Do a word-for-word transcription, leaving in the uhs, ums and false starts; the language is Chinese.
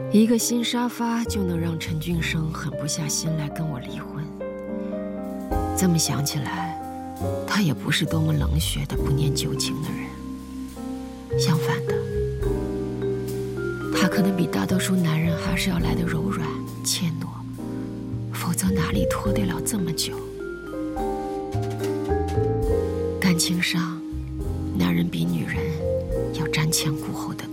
一个新沙发就能让陈俊生狠不下心来跟我离婚。这么想起来，他也不是多么冷血的不念旧情的人。相反的，他可能比大多数男人还是要来的柔软怯懦，否则哪里拖得了这么久？感情上，男人比女人要瞻前顾后的